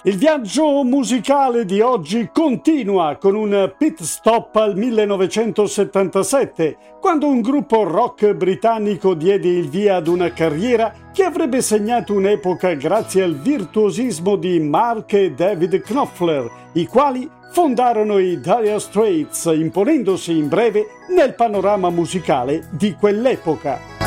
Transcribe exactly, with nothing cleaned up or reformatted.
Il viaggio musicale di oggi continua con un pit stop al millenovecentosettantasette, quando un gruppo rock britannico diede il via ad una carriera che avrebbe segnato un'epoca grazie al virtuosismo di Mark e David Knopfler, i quali fondarono i Dire Straits, imponendosi in breve nel panorama musicale di quell'epoca.